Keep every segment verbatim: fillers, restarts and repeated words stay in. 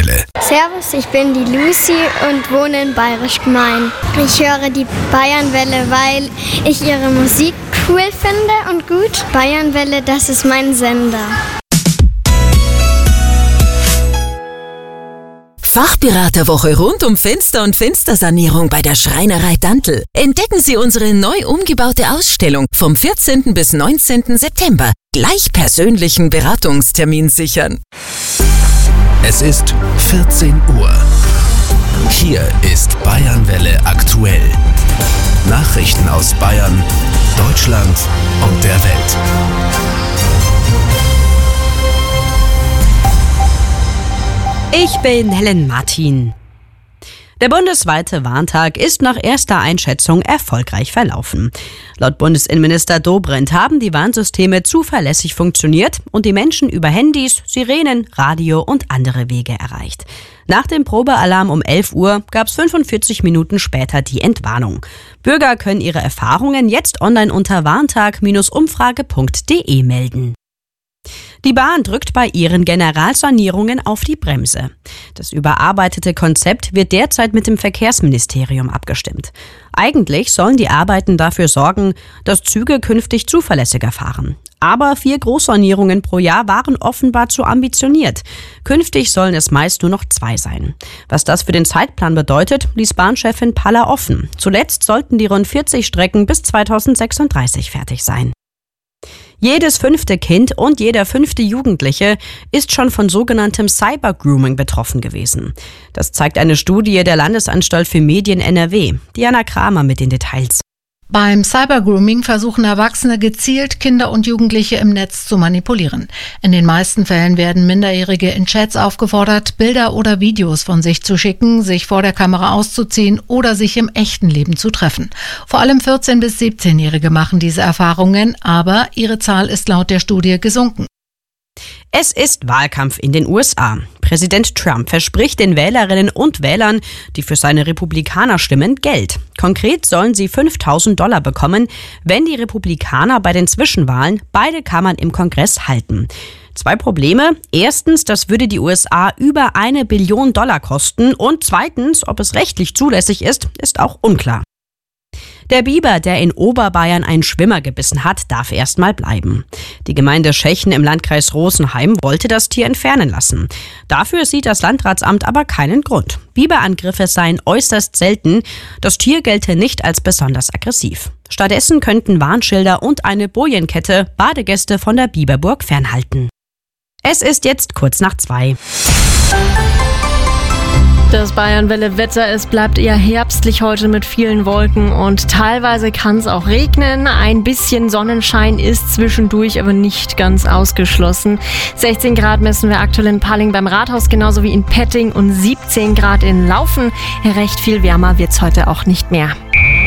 Bayernwelle. Servus, ich bin die Lucy und wohne in Bayerisch Gmein. Ich höre die Bayernwelle, weil ich ihre Musik cool finde und gut. Bayernwelle, das ist mein Sender. Fachberaterwoche rund um Fenster- und Fenstersanierung bei der Schreinerei Dantl. Entdecken Sie unsere neu umgebaute Ausstellung vom vierzehnten bis neunzehnten September. Gleich persönlichen Beratungstermin sichern. Es ist vierzehn Uhr. Hier ist Bayernwelle aktuell. Nachrichten aus Bayern, Deutschland und der Welt. Ich bin Helen Martin. Der bundesweite Warntag ist nach erster Einschätzung erfolgreich verlaufen. Laut Bundesinnenminister Dobrindt haben die Warnsysteme zuverlässig funktioniert und die Menschen über Handys, Sirenen, Radio und andere Wege erreicht. Nach dem Probealarm um elf Uhr gab es fünfundvierzig Minuten später die Entwarnung. Bürger können ihre Erfahrungen jetzt online unter warntag Bindestrich umfrage Punkt de melden. Die Bahn drückt bei ihren Generalsanierungen auf die Bremse. Das überarbeitete Konzept wird derzeit mit dem Verkehrsministerium abgestimmt. Eigentlich sollen die Arbeiten dafür sorgen, dass Züge künftig zuverlässiger fahren. Aber vier Großsanierungen pro Jahr waren offenbar zu ambitioniert. Künftig sollen es meist nur noch zwei sein. Was das für den Zeitplan bedeutet, ließ Bahnchefin Palla offen. Zuletzt sollten die rund vierzig Strecken bis zweitausendsechsunddreißig fertig sein. Jedes fünfte Kind und jeder fünfte Jugendliche ist schon von sogenanntem Cybergrooming betroffen gewesen. Das zeigt eine Studie der Landesanstalt für Medien N R W. Diana Kramer mit den Details. Beim Cybergrooming versuchen Erwachsene gezielt Kinder und Jugendliche im Netz zu manipulieren. In den meisten Fällen werden Minderjährige in Chats aufgefordert, Bilder oder Videos von sich zu schicken, sich vor der Kamera auszuziehen oder sich im echten Leben zu treffen. Vor allem vierzehn- bis siebzehnjährige machen diese Erfahrungen, aber ihre Zahl ist laut der Studie gesunken. Es ist Wahlkampf in den U S A. Präsident Trump verspricht den Wählerinnen und Wählern, die für seine Republikaner stimmen, Geld. Konkret sollen sie fünftausend Dollar bekommen, wenn die Republikaner bei den Zwischenwahlen beide Kammern im Kongress halten. Zwei Probleme. Erstens, das würde die U S A über eine Billion Dollar kosten. Und zweitens, ob es rechtlich zulässig ist, ist auch unklar. Der Biber, der in Oberbayern einen Schwimmer gebissen hat, darf erstmal bleiben. Die Gemeinde Schechen im Landkreis Rosenheim wollte das Tier entfernen lassen. Dafür sieht das Landratsamt aber keinen Grund. Biberangriffe seien äußerst selten. Das Tier gelte nicht als besonders aggressiv. Stattdessen könnten Warnschilder und eine Bojenkette Badegäste von der Biberburg fernhalten. Es ist jetzt kurz nach zwei. Das Bayernwelle-Wetter, es bleibt eher herbstlich heute mit vielen Wolken und teilweise kann es auch regnen. Ein bisschen Sonnenschein ist zwischendurch aber nicht ganz ausgeschlossen. sechzehn Grad messen wir aktuell in Palling beim Rathaus, genauso wie in Petting und siebzehn Grad in Laufen. Recht viel wärmer wird's heute auch nicht mehr.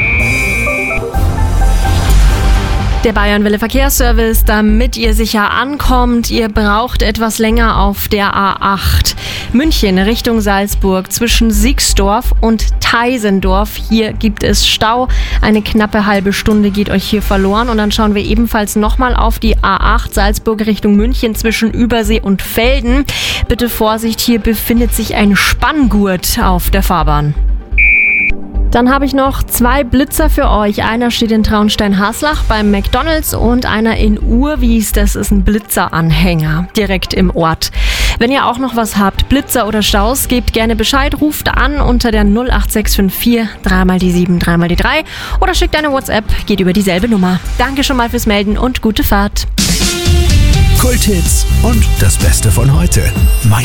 Der Bayernwelle Verkehrsservice, damit ihr sicher ankommt. Ihr braucht etwas länger auf der A acht. München Richtung Salzburg zwischen Siegsdorf und Teisendorf. Hier gibt es Stau. Eine knappe halbe Stunde geht euch hier verloren. Und dann schauen wir ebenfalls nochmal auf die A acht Salzburg Richtung München zwischen Übersee und Velden. Bitte Vorsicht, hier befindet sich ein Spanngurt auf der Fahrbahn. Dann habe ich noch zwei Blitzer für euch. Einer steht in Traunstein-Haslach beim McDonald's und einer in Urwies. Das ist ein Blitzeranhänger direkt im Ort. Wenn ihr auch noch was habt, Blitzer oder Staus, gebt gerne Bescheid, ruft an unter der null acht sechs fünf vier, dreimal die sieben, dreimal die drei oder schickt eine WhatsApp, geht über dieselbe Nummer. Danke schon mal fürs Melden und gute Fahrt. Kulthits und das Beste von heute.